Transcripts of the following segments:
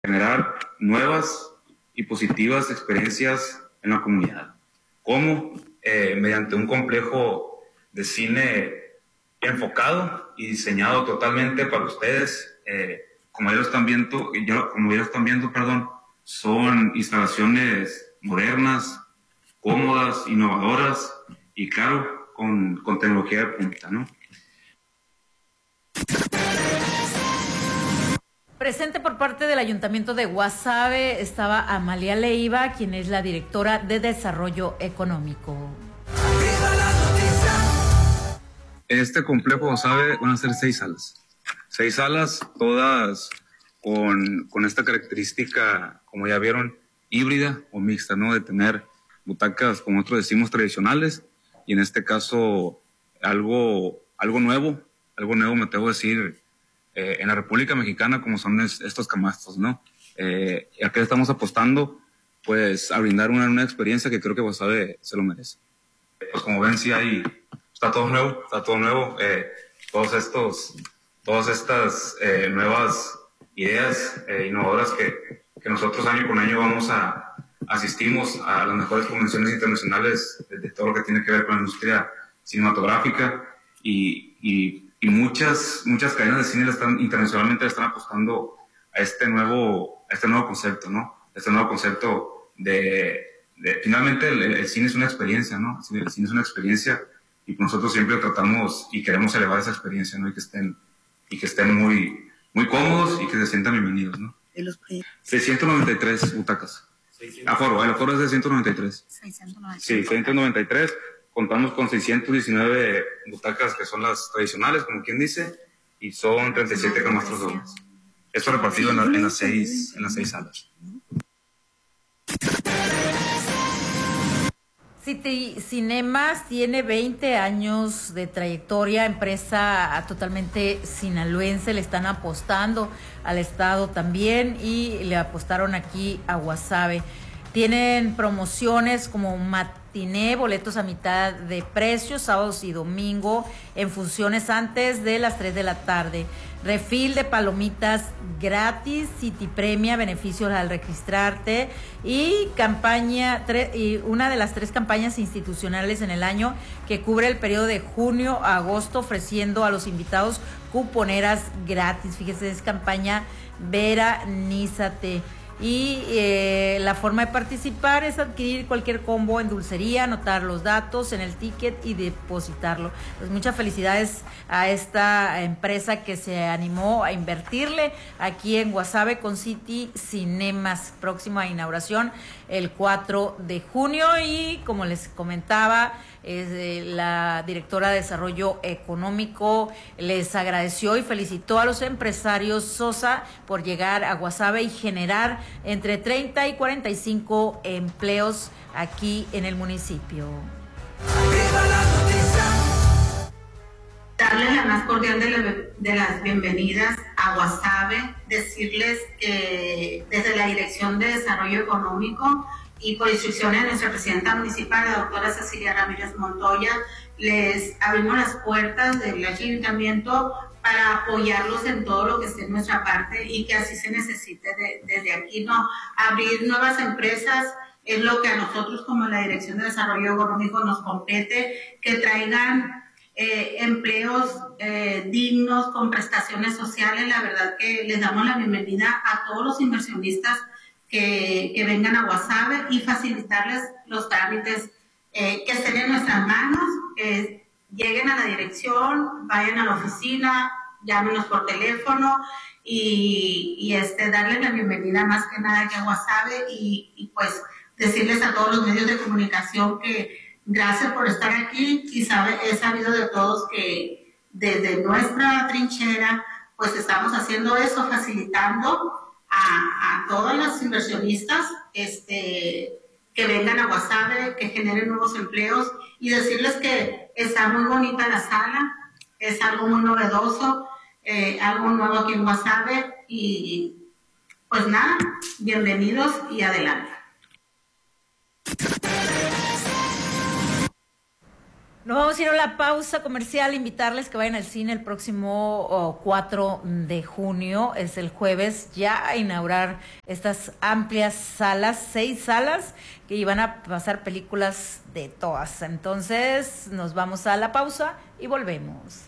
generar nuevas y positivas experiencias en la comunidad. ¿Cómo? Mediante un complejo de cine enfocado y diseñado totalmente para ustedes. Como ya lo están viendo, son instalaciones modernas, cómodas, innovadoras y claro, con tecnología de punta, ¿no? Presente por parte del Ayuntamiento de Guasave estaba Amalia Leiva, quien es la directora de Desarrollo Económico. En este complejo Guasave van a ser 6 salas. 6 salas, todas con esta característica, como ya vieron, híbrida o mixta, ¿no? De tener butacas, como nosotros decimos, tradicionales, y en este caso algo nuevo me atrevo a decir, en la República Mexicana, como son estos camastros, ¿no? ¿A qué estamos apostando? Pues a brindar una experiencia que creo que Guasave se lo merece. Pues como ven, sí está todo nuevo, todas estas nuevas ideas innovadoras que nosotros año con año asistimos a las mejores convenciones internacionales de todo lo que tiene que ver con la industria cinematográfica y muchas cadenas de cine internacionalmente le están apostando a este nuevo concepto, ¿no? Este nuevo concepto de finalmente el cine es una experiencia, ¿no? El cine es una experiencia y nosotros siempre tratamos y queremos elevar esa experiencia, ¿no? Y que estén muy, muy cómodos y que se sientan bienvenidos, ¿no? 693 butacas. El aforo es de 193. 693. Sí, 693. Contamos con 619 butacas que son las tradicionales, como quien dice, y son 37 camastros dobles. Esto repartido en las seis salas. City Cinemas tiene 20 años de trayectoria, empresa totalmente sinaloense, le están apostando al estado también y le apostaron aquí a Guasave. Tienen promociones como matiné, boletos a mitad de precio, sábados y domingo, en funciones antes de las 3 de la tarde. Refil de palomitas gratis, City Premia, beneficios al registrarte y una de las 3 campañas institucionales en el año que cubre el periodo de junio a agosto, ofreciendo a los invitados cuponeras gratis. Fíjese, es campaña Veranízate. Y la forma de participar es adquirir cualquier combo en dulcería, anotar los datos en el ticket y depositarlo. Pues muchas felicidades a esta empresa que se animó a invertirle aquí en Guasave con City Cinemas, próxima inauguración el 4 de junio y como les comentaba, la directora de Desarrollo Económico les agradeció y felicitó a los empresarios Sosa por llegar a Guasave y generar entre 30 y 45 empleos aquí en el municipio. Darles la más cordial de las bienvenidas a Guasave, decirles que desde la Dirección de Desarrollo Económico y por instrucciones de nuestra presidenta municipal, la doctora Cecilia Ramírez Montoya, les abrimos las puertas del ayuntamiento para apoyarlos en todo lo que esté en nuestra parte y que así se necesite desde aquí, ¿no? Abrir nuevas empresas es lo que a nosotros como la Dirección de Desarrollo Económico nos compete, que traigan empleos dignos con prestaciones sociales. La verdad que les damos la bienvenida a todos los inversionistas que vengan a Guasave y facilitarles los trámites que estén en nuestras manos, que lleguen a la dirección, vayan a la oficina, llámenos por teléfono y darles la bienvenida más que nada aquí a Guasave y pues decirles a todos los medios de comunicación que gracias por estar aquí y he sabido de todos que desde nuestra trinchera pues estamos haciendo eso, facilitando a todos los inversionistas que vengan a Guasave, que generen nuevos empleos y decirles que está muy bonita la sala, es algo muy novedoso, algo nuevo aquí en Guasave y pues nada, bienvenidos y adelante. Nos vamos a ir a la pausa comercial, invitarles que vayan al cine el próximo 4 de junio, es el jueves, ya a inaugurar estas amplias salas, 6 salas, que iban a pasar películas de todas. Entonces, nos vamos a la pausa y volvemos.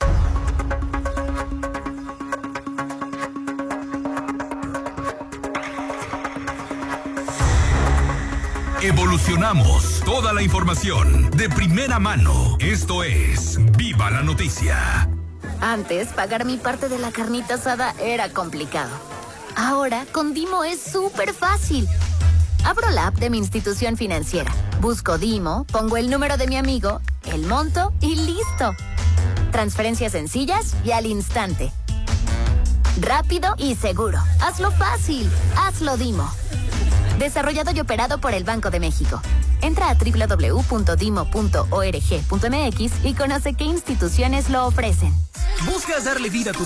Evolucionamos toda la información de primera mano. Esto es Viva la Noticia. Antes, pagar mi parte de la carnita asada era complicado. Ahora, con Dimo es súper fácil. Abro la app de mi institución financiera, busco Dimo, pongo el número de mi amigo, el monto y listo. Transferencias sencillas y al instante. Rápido y seguro. Hazlo fácil. Hazlo Dimo. Desarrollado y operado por el Banco de México. Entra a www.dimo.org.mx y conoce qué instituciones lo ofrecen. ¿Buscas darle vida a tu